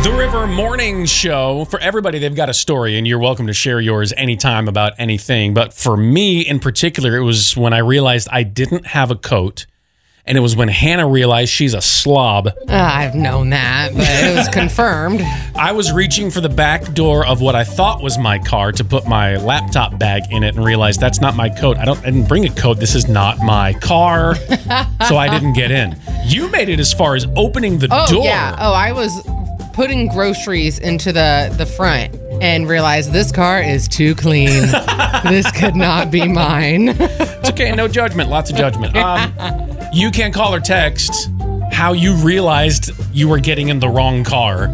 The River Morning Show. For everybody, they've got a story, and you're welcome to share yours anytime about anything. But for me in particular, it was when I realized I didn't have a coat, and it was when Hannah realized she's a slob. I've known that, but it was confirmed. I was reaching for the back door of what I thought was my car to put my laptop bag in it and realized that's not my coat. I didn't bring a coat. This is not my car. So I didn't get in. You made it as far as opening the door. Oh, yeah. Oh, I was putting groceries into the front and realized this car is too clean. This could not be mine. It's okay. No judgment. Lots of judgment. You can call or text how you realized you were getting in the wrong car.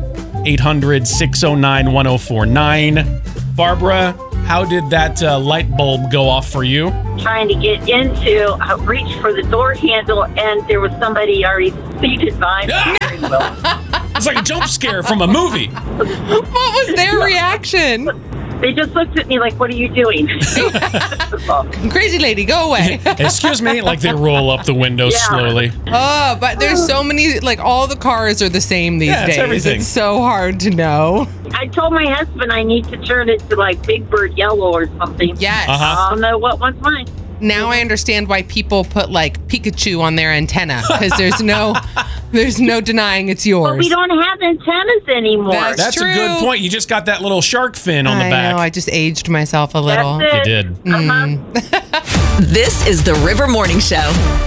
800-609-1049. Barbara, how did that light bulb go off for you? Trying to get into, reach for the door handle, and there was somebody already seated behind the steering wheel. It's like a jump scare from a movie. What was their reaction? They just looked at me like, what are you doing? Crazy lady, go away. Excuse me? Like they roll up the window slowly. Oh, but there's so many, like all the cars are the same these days. Everything. It's so hard to know. I told my husband I need to turn it to like Big Bird Yellow or something. Yes. I don't know what one's mine. Now I understand why people put like Pikachu on their antenna, because there's no denying it's yours. But we don't have antennas anymore. That's true. a good point. You just got that little shark fin on the back. I know, I just aged myself a little. That's it. You did. Uh-huh. This is the River Morning Show.